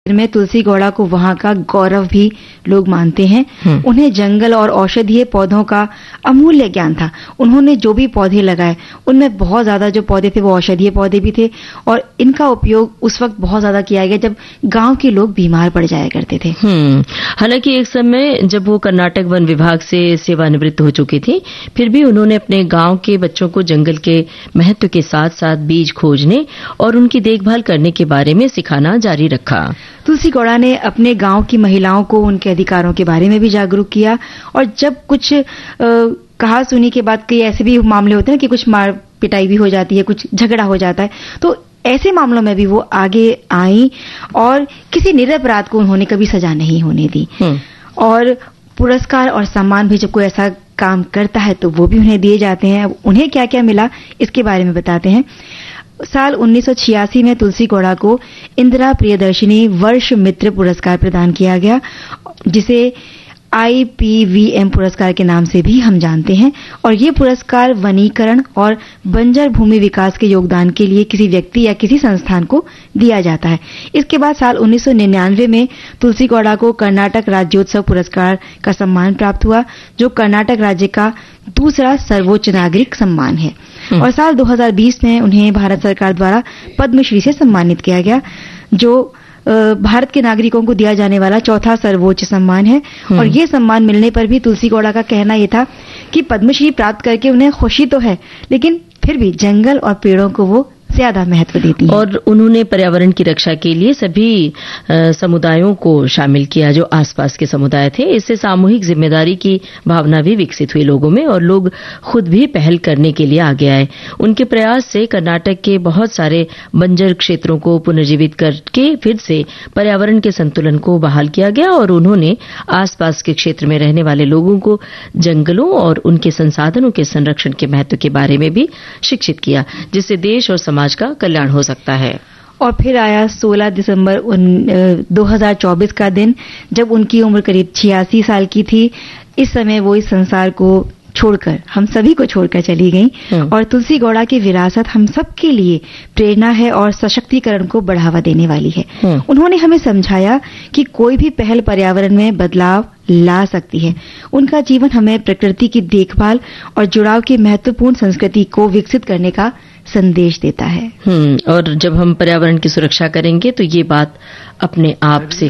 में तुलसी गौड़ा को वहां का गौरव भी लोग मानते हैं। उन्हें जंगल और औषधीय पौधों का अमूल्य ज्ञान था। उन्होंने जो भी पौधे लगाए उनमें बहुत ज्यादा जो पौधे थे वो औषधीय पौधे भी थे और इनका उपयोग उस वक्त बहुत ज्यादा किया गया जब गांव के लोग बीमार पड़ जाया करते थे। हालांकि एक समय जब वो कर्नाटक वन विभाग से सेवानिवृत्त हो चुकी थी, फिर भी उन्होंने अपने गांव के बच्चों को जंगल के महत्व के साथ साथ बीज खोजने और उनकी देखभाल करने के बारे में सिखाना जारी रखा। तुलसी गौड़ा ने अपने गांव की महिलाओं को उनके अधिकारों के बारे में भी जागरूक किया और जब कुछ कहा सुनी के बाद कई ऐसे भी मामले होते हैं कि कुछ मार पिटाई भी हो जाती है, कुछ झगड़ा हो जाता है, तो ऐसे मामलों में भी वो आगे आई और किसी निरपराध को उन्होंने कभी सजा नहीं होने दी। और पुरस्कार और सम्मान भी जब कोई ऐसा काम करता है तो वो भी उन्हें दिए जाते हैं। उन्हें क्या क्या मिला इसके बारे में बताते हैं। साल 1986 में तुलसी गौड़ा को इंदिरा प्रियदर्शिनी वर्ष मित्र पुरस्कार प्रदान किया गया, जिसे IPVM पुरस्कार के नाम से भी हम जानते हैं। और ये पुरस्कार वनीकरण और बंजर भूमि विकास के योगदान के लिए किसी व्यक्ति या किसी संस्थान को दिया जाता है। इसके बाद साल 1999 में तुलसी गौड़ा को कर्नाटक राज्योत्सव पुरस्कार का सम्मान प्राप्त हुआ, जो कर्नाटक राज्य का दूसरा सर्वोच्च नागरिक सम्मान है। और साल 2020 में उन्हें भारत सरकार द्वारा पद्मश्री से सम्मानित किया गया, जो भारत के नागरिकों को दिया जाने वाला चौथा सर्वोच्च सम्मान है। और ये सम्मान मिलने पर भी तुलसी गौड़ा का कहना यह था कि पद्मश्री प्राप्त करके उन्हें खुशी तो है, लेकिन फिर भी जंगल और पेड़ों को वो ज्यादा महत्व देती है। और उन्होंने पर्यावरण की रक्षा के लिए सभी समुदायों को शामिल किया जो आसपास के समुदाय थे। इससे सामूहिक जिम्मेदारी की भावना भी विकसित हुई लोगों में और लोग खुद भी पहल करने के लिए आगे आए। उनके प्रयास से कर्नाटक के बहुत सारे बंजर क्षेत्रों को पुनर्जीवित करके फिर से पर्यावरण के संतुलन को बहाल किया गया और उन्होंने आसपास के क्षेत्र में रहने वाले लोगों को जंगलों और उनके संसाधनों के संरक्षण के महत्व के बारे में भी शिक्षित किया, जिससे देश और समाज का कल्याण हो सकता है। और फिर आया 16 दिसंबर 2024 का दिन, जब उनकी उम्र करीब 86 साल की थी। इस समय वो इस संसार को छोड़कर, हम सभी को छोड़कर चली गई। और तुलसी गौड़ा की विरासत हम सबके लिए प्रेरणा है और सशक्तिकरण को बढ़ावा देने वाली है। उन्होंने हमें समझाया कि कोई भी पहल पर्यावरण में बदलाव ला सकती है। उनका जीवन हमें प्रकृति की देखभाल और जुड़ाव की महत्वपूर्ण संस्कृति को विकसित करने का संदेश देता है। और जब हम पर्यावरण की सुरक्षा करेंगे तो ये बात अपने आप से